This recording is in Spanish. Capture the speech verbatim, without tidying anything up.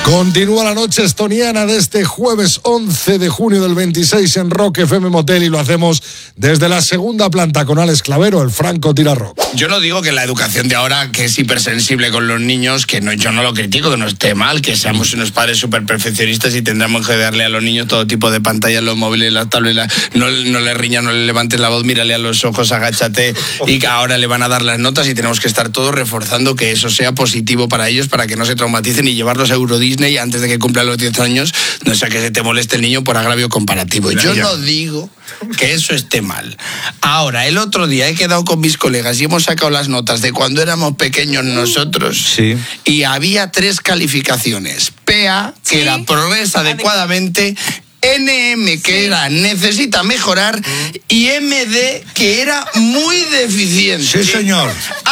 Continúa la noche estoniana de este jueves once de junio del veintiséis en Rock F M Motel y lo hacemos desde la segunda planta con Alex Clavero, el Franco Tira Rock. Yo no digo que la educación de ahora, que es hipersensible con los niños, que no, yo no lo critico, que no esté mal, que seamos unos padres súper perfeccionistas y tendremos que darle a los niños todo tipo de pantallas, los móviles, las tablets, no, no le riñas, no le levantes la voz, mírale a los ojos, agáchate, y que ahora le van a dar las notas y tenemos que estar todos reforzando que eso sea positivo para ellos, para que no se traumaticen y llevarlos a Euro Disney antes de que cumplan los diez años, no sea que se te moleste el niño por agravio comparativo. Yo no digo que eso esté mal. Ahora, el otro día he quedado con mis colegas y hemos sacado las notas de cuando éramos pequeños nosotros, sí. Y había tres calificaciones. P A, que sí. era progresa adecuadamente, N M, que sí. era necesita mejorar, y M D, que era muy deficiente. Sí, señor.